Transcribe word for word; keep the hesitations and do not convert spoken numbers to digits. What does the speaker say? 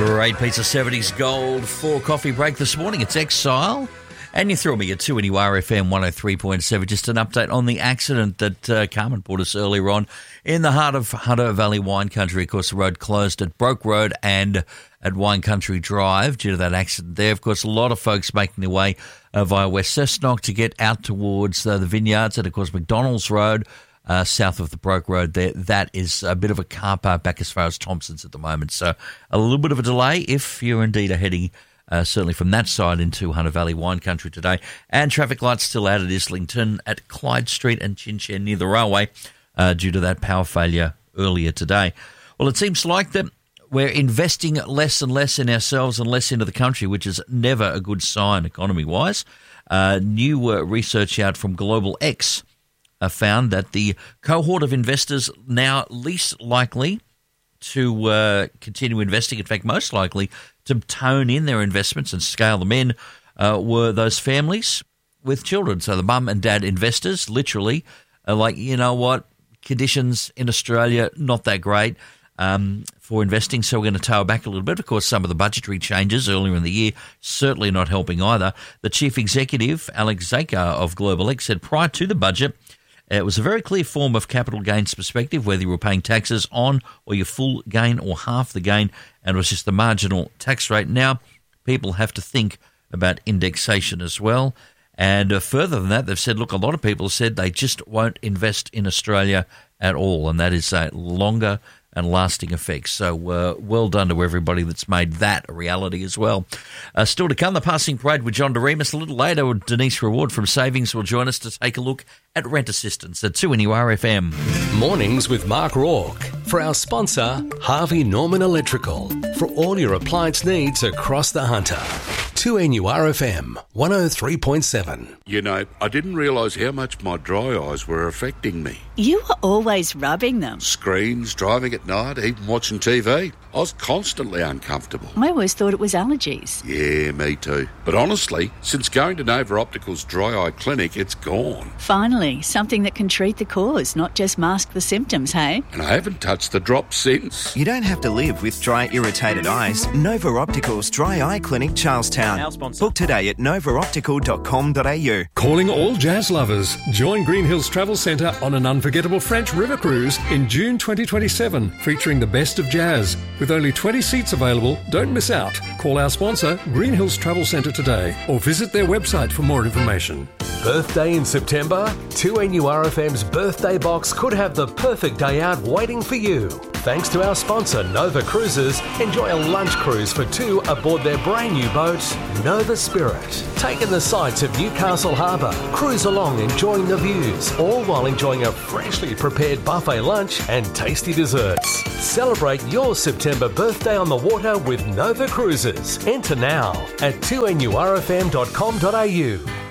Great piece of seventies gold for coffee break this morning. It's Exile. And you threw me at two N U R F M one oh three point seven. Just an update on the accident that uh, Carmen brought us earlier on in the heart of Hunter Valley Wine Country. Of course, the road closed at Broke Road and at Wine Country Drive due to that accident there. Of course, a lot of folks making their way uh, via West Cessnock to get out towards uh, the vineyards and, of course, McDonald's Road. Uh, south of the Broke Road there, that is a bit of a car park back as far as Thompson's at the moment. So a little bit of a delay if you're indeed heading uh, certainly from that side into Hunter Valley Wine Country today. And traffic lights still out at Islington at Clyde Street and Chin Chen near the railway uh, due to that power failure earlier today. Well, it seems like that we're investing less and less in ourselves and less into the country, which is never a good sign economy-wise. Uh, new uh, research out from Global X Uh, found that the cohort of investors now least likely to uh, continue investing, in fact, most likely to tone in their investments and scale them in, uh, were those families with children. So the mum and dad investors literally are like, you know what, conditions in Australia, not that great um, for investing, so we're going to tail back a little bit. Of course, some of the budgetary changes earlier in the year certainly not helping either. The chief executive, Alex Zakar of Global X, said prior to the budget, it was a very clear form of capital gains perspective, whether you were paying taxes on or your full gain or half the gain, and it was just the marginal tax rate. Now, people have to think about indexation as well. And uh, further than that, they've said, look, a lot of people have said they just won't invest in Australia at all, and that is a longer and lasting effects. So uh, well done to everybody that's made that a reality as well. Uh, still to come, the passing parade with John DeRemus. A little later, Denise Reward from Savings will join us to take a look at rent assistance at two N U R F M. Mornings with Mark Rourke. For our sponsor, Harvey Norman Electrical. For all your appliance needs across the Hunter. two N U R F M one oh three point seven. You know, I didn't realise how much my dry eyes were affecting me. You were always rubbing them. Screens, driving at night, even watching T V. I was constantly uncomfortable. I always thought it was allergies. Yeah, me too. But honestly, since going to Nova Optical's dry eye clinic, it's gone. Finally, something that can treat the cause, not just mask the symptoms, hey? And I haven't touched the drops since. You don't have to live with dry, irritated eyes. Nova Optical's Dry Eye Clinic, Charlestown. Book today at nova optical dot com dot a u. Calling all jazz lovers. Join Green Hills Travel Centre on an unforgettable French river cruise in June twenty twenty-seven, featuring the best of jazz. With only twenty seats available, don't miss out. Call our sponsor, Green Hills Travel Centre today, or visit their website for more information. Birthday in September? two N U R F M's birthday box could have the perfect day out waiting for you. Thanks to our sponsor, Nova Cruises, enjoy a lunch cruise for two aboard their brand new boat, Nova Spirit. Take in the sights of Newcastle Harbour, cruise along enjoying the views, all while enjoying a freshly prepared buffet lunch and tasty desserts. Celebrate your September birthday on the water with Nova Cruises. Enter now at two N U R F M dot com dot a u.